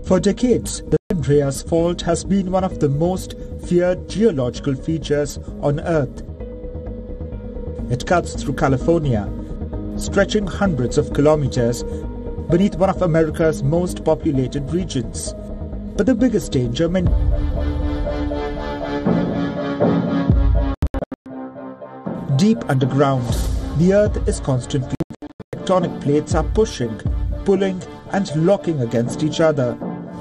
For decades, the San Andreas Fault has been one of the most feared geological features on Earth. It cuts through California, stretching hundreds of kilometers beneath one of America's most populated regions. But the biggest danger may deep underground. The Earth is constantly moving. Tectonic plates are pushing, pulling, and locking against each other.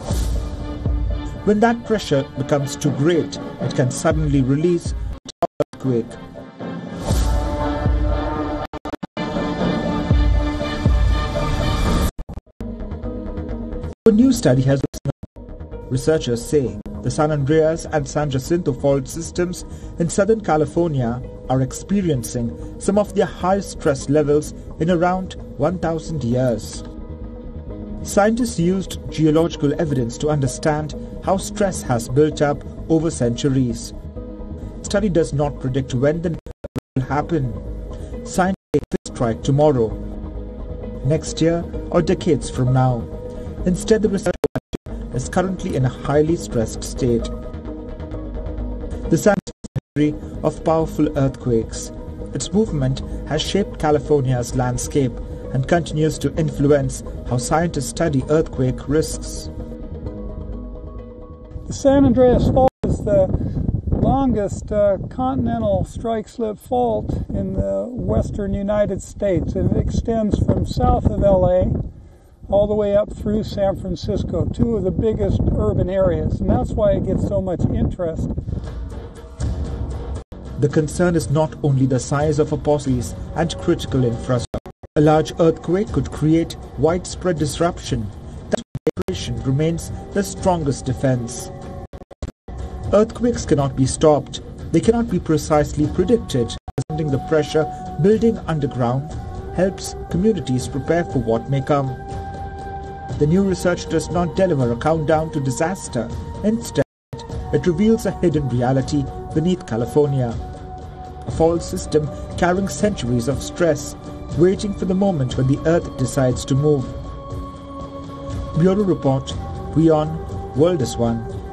When that pressure becomes too great, it can suddenly release an earthquake. A new study has been researchers say the San Andreas and San Jacinto fault systems in Southern California are experiencing some of their highest stress levels in around 1,000 years. Scientists used geological evidence to understand how stress has built up over centuries. The study does not predict when the next will happen. Scientists may strike tomorrow, next year, or decades from now. Instead, the research is currently in a highly stressed state. The San Andreas history of powerful earthquakes. Its movement has shaped California's landscape and continues to influence how scientists study earthquake risks. The San Andreas Fault is the longest continental strike-slip fault in the western United States. It extends from south of LA all the way up through San Francisco, two of the biggest urban areas, and that's why it gets so much interest. The concern is not only the size of apostles and critical infrastructure. A large earthquake could create widespread disruption. That's why preparation remains the strongest defense. Earthquakes cannot be stopped. They cannot be precisely predicted. Understanding the pressure building underground helps communities prepare for what may come. The new research does not deliver a countdown to disaster. Instead, it reveals a hidden reality beneath California. A fault system carrying centuries of stress, waiting for the moment when the Earth decides to move. Bureau Report, WION, World is One.